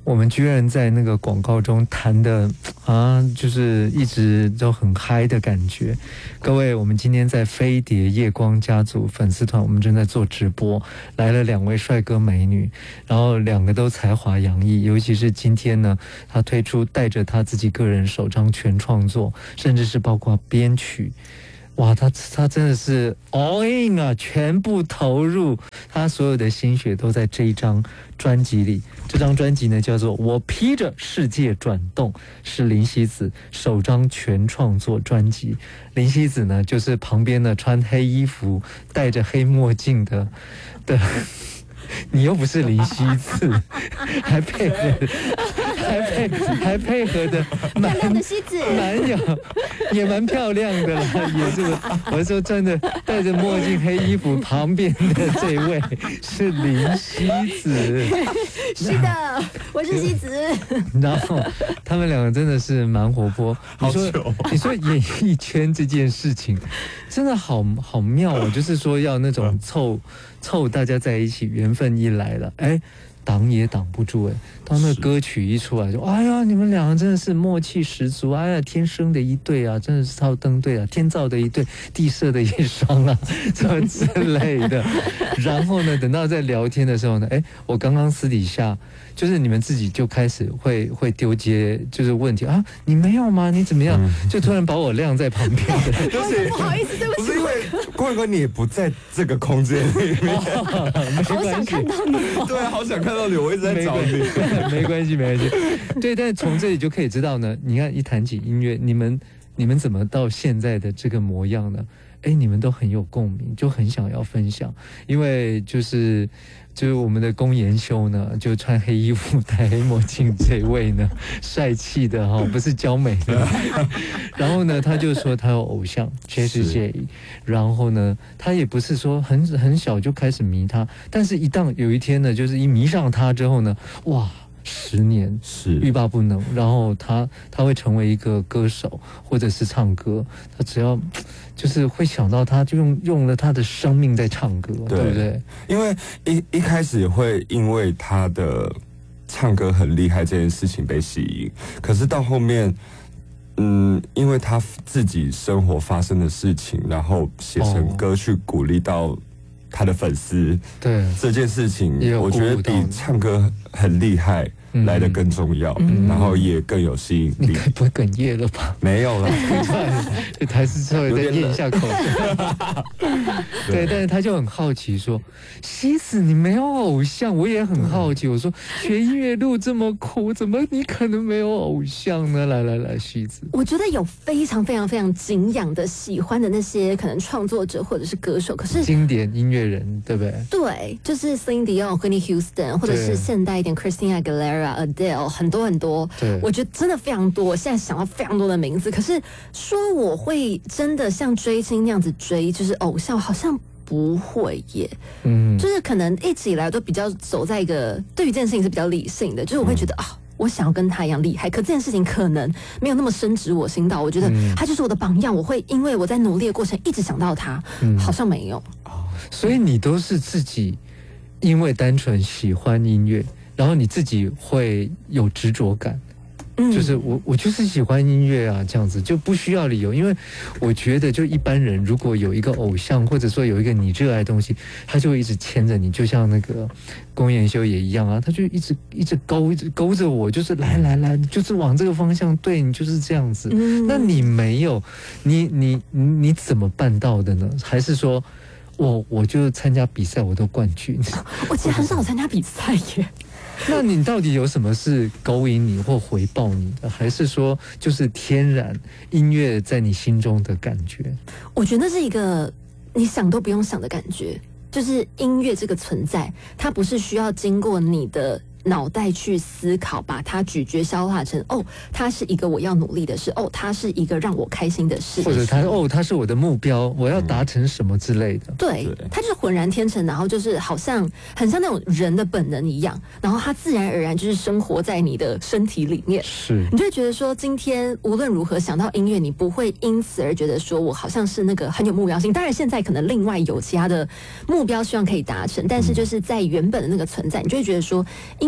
我们居然在那个广告中谈的就是一直都很嗨的感觉。各位，我们今天在飞碟夜光家族粉丝团，我们正在做直播，来了2位帅哥美女，然后2个都才华洋溢，尤其是今天呢，他推出带着他自己个人首张全创作，甚至是包括编曲。哇，他真的是 all in 啊，全部投入，他所有的心血都在这一张专辑里。这张专辑呢叫做《我披着世界转动》，是林夕子首张全创作专辑。林夕子呢就是旁边呢穿黑衣服戴着黑墨镜的你又不是林夕子，还配合的漂亮的夕子， 蛮有也蛮漂亮的啦，也是我说真的，戴着墨镜黑衣服旁边的这位是林夕子， 是的，我是夕子。 然后他们2个真的是蛮活泼。你说演艺圈这件事情真的好妙哦，就是说要那种凑大家在一起，缘分一来了，挡也挡不住。当那歌曲一出来就哎呀，你们2个真的是默契十足，哎呀，天生的一对啊，真的是超登对啊，天造的一对，地设的一双啊，什么之类的。然后呢，等到在聊天的时候呢，我刚刚私底下就是你们自己就开始会丢接就是问题啊，你没有吗？你怎么样？就突然把我晾在旁边的， 就是不好意思，对不起， 不是因为郭文哥你也不在这个空间里面， 好想看到你哦。 对，好想看到你，我一直在找你。 没关系。对，但是从这里就可以知道呢，你看一谈起音乐，你们怎么到现在的这个模样呢？你们都很有共鸣，就很想要分享。因为就是我们的龚妍修呢，就穿黑衣服戴黑墨镜这位呢，帅气的不是娇美的。然后呢，他就说他有偶像 J.J.， 然后呢，他也不是说很小就开始迷他，但是有一天呢，就是一迷上他之后呢，哇！10年是欲罢不能，然后他会成为一个歌手，或者是唱歌，他只要就是会想到他就用了他的生命在唱歌，对不对？ 因为一开始也会因为他的唱歌很厉害这件事情被吸引，可是到后面，因为他自己生活发生的事情，然后写成歌去鼓励到他的粉丝， 对这件事情，我觉得比唱歌很厉害来得更重要，然后也更有吸引力。 你该不会哽咽了吧？ 没有了， 台词稍微再咽一下口水。对，但是他就很好奇说：“西子，你没有偶像？”我也很好奇，我说：“学音乐路这么苦，怎么你可能没有偶像呢？”来，西子， 我觉得有非常非常非常敬仰的、喜欢的那些可能创作者或者是歌手，可是经典音乐人，对不对？ 对，就是 Celine Dion、Whitney Houston， 或者是现代一点 Christina Aguilera、Adele， 很多。 对， 我觉得真的非常多。我现在想到非常多的名字，可是说我会真的像追星那样子追，就是偶像，好像不会耶。就是可能一直以来都比较走在一个对于这件事情是比较理性的，就是我会觉得我想要跟他一样厉害，可这件事情可能没有那么深植我心到。我觉得他就是我的榜样，我会因为我在努力的过程一直想到他，好像没有。 所以你都是自己因为单纯喜欢音乐，然后你自己会有执着感。就是我就是喜欢音乐啊，这样子就不需要理由。因为我觉得就一般人如果有一个偶像，或者说有一个你热爱的东西，他就会一直牵着你，就像那个龚妍修也一样啊，他就一直勾着我，就是来，就是往这个方向，对，你就是这样子。那你没有，你怎么办到的呢？还是说我就参加比赛我都冠军？ 我其实很少参加比赛耶。 那你到底有什么是勾引你或回报你的，还是说就是天然音乐在你心中的感觉？ 我觉得那是一个你想都不用想的感觉，就是音乐这个存在，它不是需要经过你的脑袋去思考，把它咀嚼消化成它是一个我要努力的事，它是一个让我开心的事， 或者它是我的目标，我要达成什么之类的。 对，它就是浑然天成，然后就是好像很像那种人的本能一样，然后它自然而然就是生活在你的身体里面。 是， 你就会觉得说，今天无论如何想到音乐，你不会因此而觉得说我好像是那个很有目标性。当然，现在可能另外有其他的目标希望可以达成，但是就是在原本的那个存在，你就会觉得说音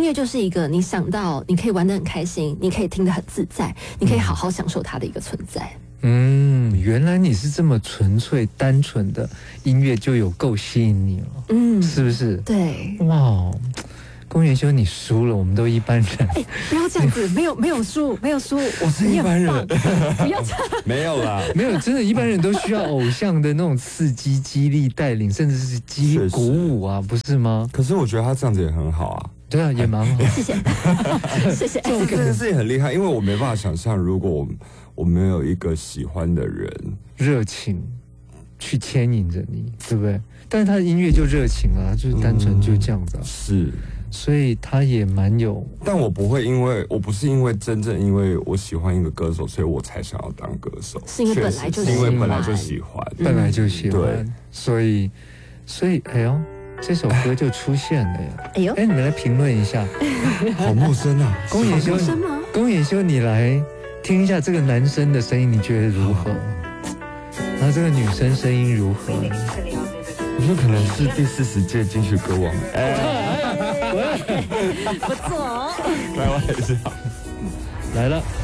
音乐就是一个你想到你可以玩得很开心，你可以听得很自在，你可以好好享受它的一个存在。 原来你是这么纯粹单纯的音乐就有够吸引你了，是不是？ 对， 哇，龚元修你输了，我们都一般人。 不要这样子，没有输， 我是一般人， 不要这样， 没有啦， 没有，真的，一般人都需要偶像的那种刺激、激励、带领，甚至是鼓舞啊，不是吗？ 可是我觉得他这样子也很好啊。 对啊，也蛮好。 谢谢，谢谢。 这件事情很厉害，因为我没办法想象，如果我没有一个喜欢的人， 热情去牵引着你，对不对？但是他的音乐就热情啊，就是单纯就这样子啊。 是， 所以他也蛮有。 但我不是因为真正因为我喜欢一个歌手，所以我才想要当歌手， 是因为本来就喜欢， 本来就喜欢， 对， 所以，哎呦。这首歌就出现了呀！ 哎呦， 你们来评论一下， 好陌生啊！ 龚元修，你来听一下这个男生的声音，你觉得如何？然后这个女生声音如何？ 我说可能是第40届金曲歌王， 不错哦， 开玩笑， 来了。